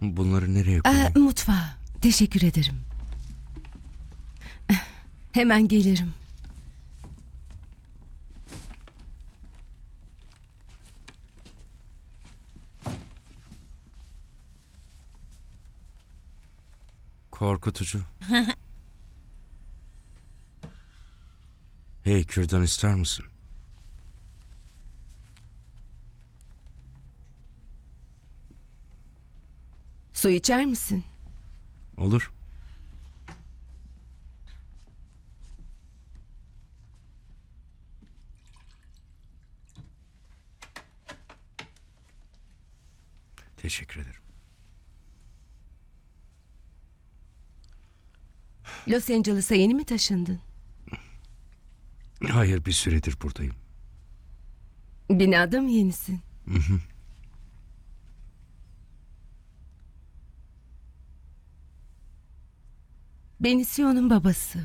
Bunları nereye koyayım? Mutfağa. Teşekkür ederim. Hemen gelirim. Korkutucu. Hey, kürdan ister misin? Su içer misin? Olur. Teşekkür ederim. Los Angeles'a yeni mi taşındın? Hayır, bir süredir buradayım. Binada mı yenisin? Benisio'nun babası.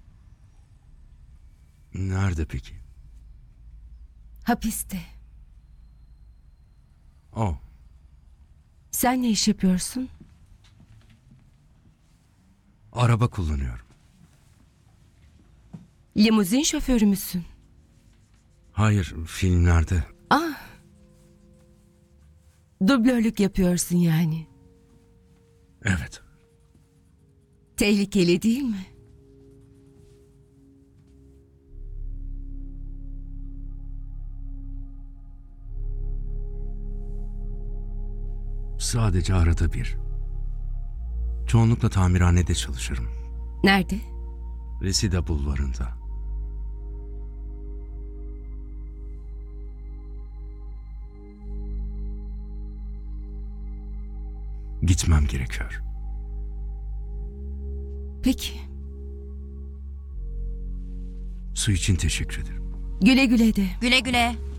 Nerede peki? Hapiste. O. Sen ne iş yapıyorsun? Araba kullanıyorum. Limuzin şoförü müsün? Hayır, filmlerde. Dublörlük yapıyorsun yani. Evet. Tehlikeli değil mi? Sadece arada bir. Çoğunlukla tamirhanede çalışırım. Nerede? Reseda bulvarında. Gitmem gerekiyor. Peki. Su için teşekkür ederim. Güle güle de. Güle güle.